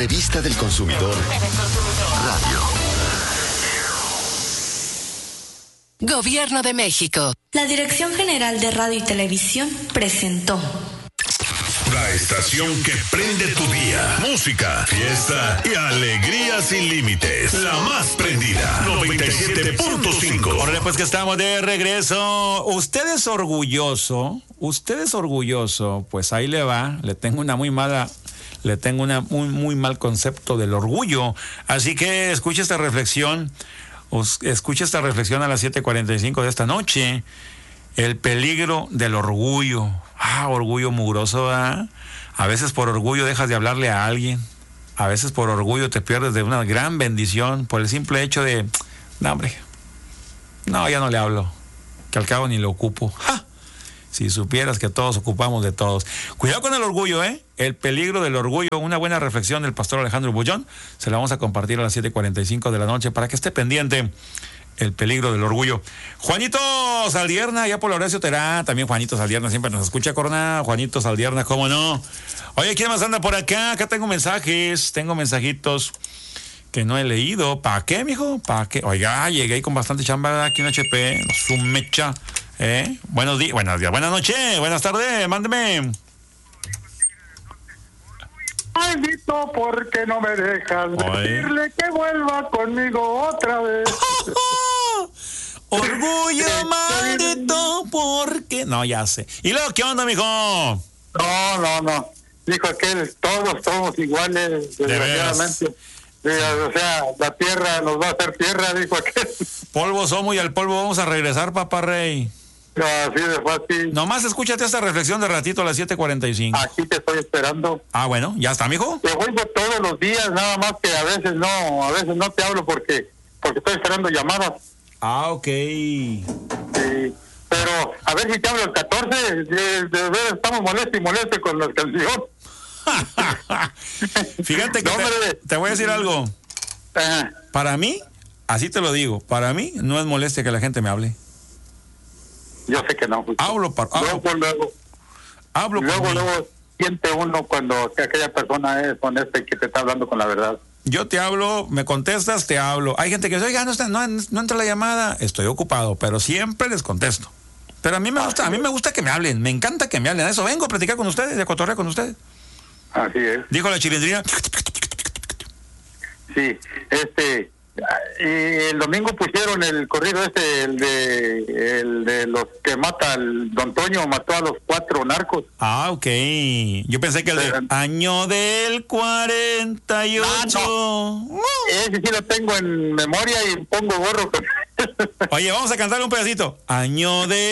revista del consumidor Radio. Gobierno de México. La Dirección General de Radio y Televisión presentó la estación que prende tu día. Música, fiesta y alegría sin límites. La más prendida. 97.5. Órale, pues que estamos de regreso. Usted es orgulloso. Pues ahí le va. Le tengo un muy mal concepto del orgullo. Así que escuche esta reflexión. Escucha esta reflexión a las 7:45 de esta noche. El peligro del orgullo. Orgullo mugroso, ¿verdad? A veces por orgullo dejas de hablarle a alguien. A veces por orgullo te pierdes de una gran bendición por el simple hecho de... No, hombre. No, ya no le hablo. Que al cabo ni lo ocupo. ¡Ja! Si supieras que todos ocupamos de todos. Cuidado con el orgullo, ¿eh? El peligro del orgullo. Una buena reflexión del pastor Alejandro Bullón. Se la vamos a compartir a las 7:45 de la noche para que esté pendiente. El peligro del orgullo. Juanito Saldierna, ya por Horacio Terá. También Juanito Saldierna siempre nos escucha, Corona. Juanito Saldierna, ¿cómo no? Oye, ¿quién más anda por acá? Acá tengo mensajes. Tengo mensajitos que no he leído. ¿Para qué, mijo? ¿Para qué? Oiga, llegué con bastante chamba aquí en HP. Su mecha. Buenos días, buenas noches, buenas tardes, mándeme. Maldito, porque no me dejas decirle que vuelva conmigo otra vez. Orgullo, maldito, porque... No, ya sé. ¿Y luego qué onda, mijo? No. Dijo aquel, todos somos iguales, desgraciadamente. O sea, la tierra nos va a hacer tierra, dijo aquel. Polvo somos y al polvo vamos a regresar, papá rey. Así de fácil. Nomás escúchate esta reflexión de ratito a las 7:45. Aquí te estoy esperando. Bueno, ¿ya está, mijo? Te oigo todos los días, nada más que a veces no te hablo porque estoy esperando llamadas. Ok. Sí, pero a ver si te hablo el 14, de ver, estamos molestos con las canciones. Fíjate que te voy a decir algo. Para mí, así te lo digo, para mí no es molestia que la gente me hable. Yo sé que no. Hablo. Luego siente uno cuando aquella persona es honesta y que te está hablando con la verdad. Yo te hablo, me contestas, te hablo. Hay gente que dice, oiga, no entra la llamada. Estoy ocupado, pero siempre les contesto. Pero a mí me gusta que me hablen, me encanta que me hablen. A eso vengo a platicar con ustedes, a cotorrear con ustedes. Así es. Dijo la chilindrina. Sí, y el domingo pusieron el corrido el de los que mata el Don Toño, mató a los 4 narcos. Ok. Yo pensé que el de año del 48. No. Ese sí lo tengo en memoria y pongo gorro. Oye, vamos a cantar un pedacito. Año de